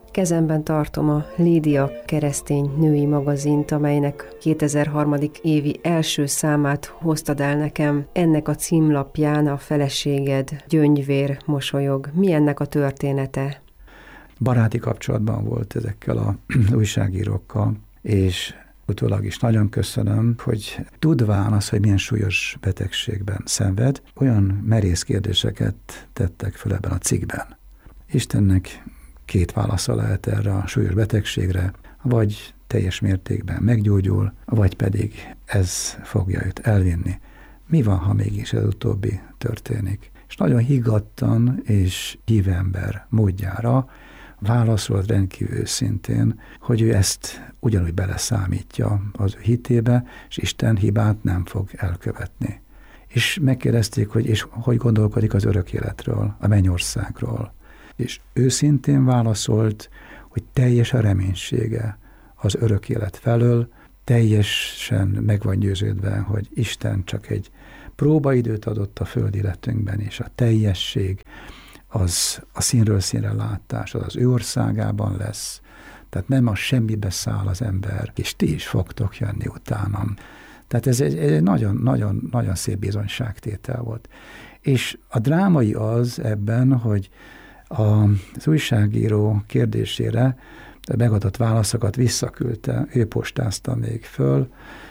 Kezemben tartom a Lídia keresztény női magazint, amelynek 2003. évi első számát hoztad el nekem. Ennek a címlapján a feleséged gyöngyvér mosolyog. Mi ennek a története? Baráti kapcsolatban volt ezekkel a újságírókkal, és utólag is nagyon köszönöm, hogy tudván az, hogy milyen súlyos betegségben szenved, olyan merész kérdéseket tettek fel ebben a cikkben. Istennek két válasza lehet erre a súlyos betegségre, vagy teljes mértékben meggyógyul, vagy pedig ez fogja őt elvinni. Mi van, ha mégis ez utóbbi történik? És nagyon higgadtan és hívember módjára válaszolt rendkívül őszintén, hogy ő ezt ugyanúgy beleszámítja az ő hitébe, és Isten hibát nem fog elkövetni. És megkérdezték, hogy hogy gondolkodik az örök életről, a mennyországról. És őszintén válaszolt, hogy teljes a reménysége az örök élet felől, teljesen meg van győződve, hogy Isten csak egy próbaidőt adott a földi életünkben, és a teljesség, az a színről színre látás, az ő országában lesz. Tehát nem a semmibe száll az ember, és ti is fogtok jönni utánam. Tehát ez egy nagyon szép bizonyságtétel volt. És a drámai az ebben, hogy az újságíró kérdésére megadott válaszokat visszaküldte, ő postázta még föl,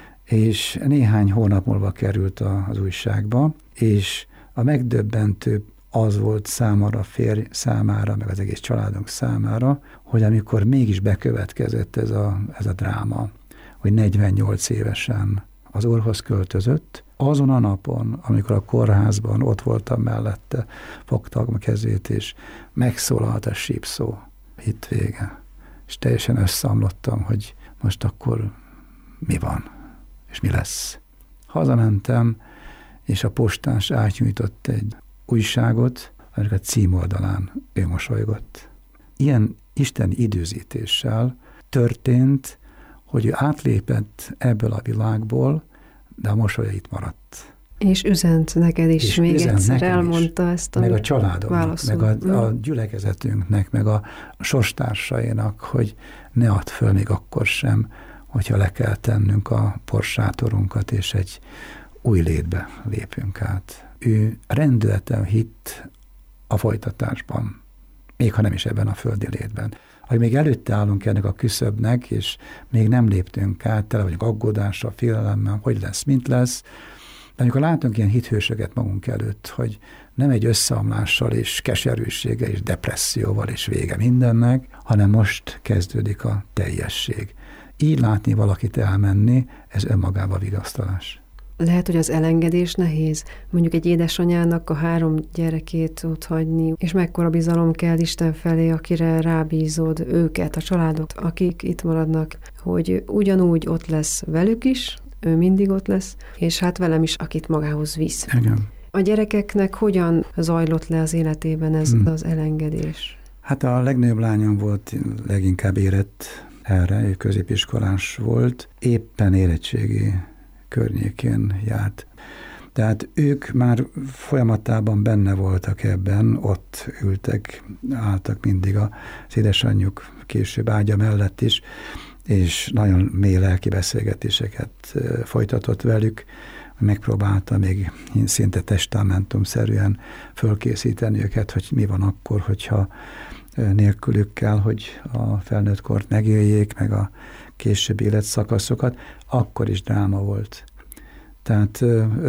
és néhány hónap múlva került az újságba, és a megdöbbentő az volt számára, férj számára, meg az egész családunk számára, hogy amikor mégis bekövetkezett ez a dráma, hogy 48 évesen az Úrhoz költözött, azon a napon, amikor a kórházban ott voltam mellette, fogtam a kezét, és megszólalt a sípszó. Itt vége. És teljesen összeomlottam, hogy most akkor mi van, és mi lesz. Hazamentem, és a postás átnyújtott egy újságot, aminek a címoldalán ő mosolygott. Ilyen isteni időzítéssel történt, hogy ő átlépett ebből a világból, de a mosolya itt maradt. És üzent neked is, és még egyszer elmondta ezt a meg a családomnak, meg a gyülekezetünknek, meg a sorstársainak, hogy ne add föl még akkor sem, hogyha le kell tennünk a porsátorunkat, és egy új létbe lépünk át. Ő rendületen hitt a folytatásban, még ha nem is ebben a földi létben. Hogy még előtte állunk ennek a küszöbnek, és még nem léptünk át, tele vagyunk aggódással, félelemmel, hogy lesz, mint lesz. De amikor látunk ilyen hithősöket magunk előtt, hogy nem egy összeomlással és keserűséggel és depresszióval és vége mindennek, hanem most kezdődik a teljesség. Így látni valakit elmenni, ez önmagában vigasztalás. Lehet, hogy az elengedés nehéz. Mondjuk egy édesanyának a 3 gyerekét otthagyni, és mekkora bizalom kell Isten felé, akire rábízod őket, a családot, akik itt maradnak, hogy ugyanúgy ott lesz velük is, ő mindig ott lesz, és hát velem is, akit magához visz. Igen. A gyerekeknek hogyan zajlott le az életében ez az elengedés? Hát a legnagyobb lányom volt leginkább érett erre, ő középiskolás volt, éppen érettségi környékén járt. Tehát ők már folyamatában benne voltak ebben, ott ültek, álltak mindig az édesanyjuk később ágya mellett is, és nagyon mély lelki beszélgetéseket folytatott velük, megpróbálta még szinte testamentumszerűen fölkészíteni őket, hogy mi van akkor, hogyha nélkülük kell, hogy a felnőtt kort megéljék, meg a későbbi életszakaszokat, akkor is dráma volt. Tehát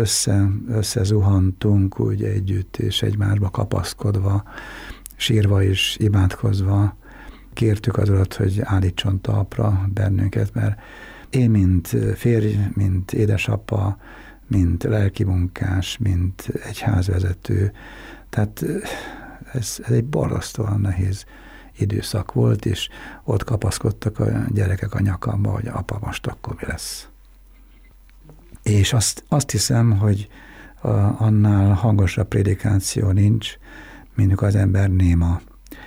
összezuhantunk úgy együtt, és egymásba kapaszkodva, sírva és imádkozva, kértük az Urat, hogy állítson talpra bennünket, mert én, mint férj, mint édesapa, mint lelkimunkás, mint egyházvezető, tehát ez egy borzasztóan nehéz időszak volt, és ott kapaszkodtak a gyerekek a nyakamba, hogy apa, most akkor mi lesz. És azt hiszem, hogy annál hangosabb prédikáció nincs, mint az ember néma,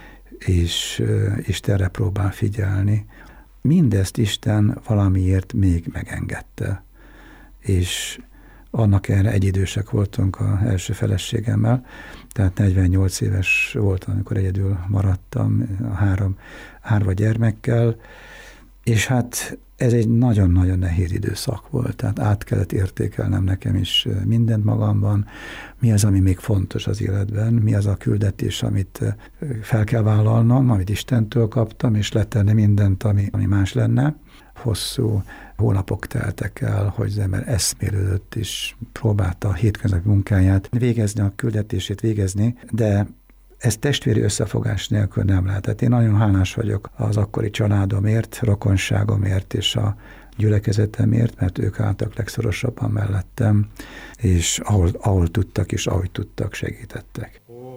és Istenre próbál figyelni. Mindezt Isten valamiért még megengedte. És Annak ellenére egyidősek voltunk az első feleségemmel, tehát 48 éves voltam, amikor egyedül maradtam három gyermekkel, és hát ez egy nagyon-nagyon nehéz időszak volt, tehát át kellett értékelnem nekem is mindent magamban, mi az, ami még fontos az életben, mi az a küldetés, amit fel kell vállalnom, amit Istentől kaptam, és letenni mindent, ami más lenne. Hosszú hónapok teltek el, hogy az ember eszmélődött, és próbálta a hétköznapi munkáját végezni, a küldetését végezni, de ez testvéri összefogás nélkül nem lehetett. Én nagyon hálás vagyok az akkori családomért, rokonságomért és a gyülekezetemért, mert ők álltak legszorosabban mellettem, és ahol tudtak és ahogy tudtak, segítettek.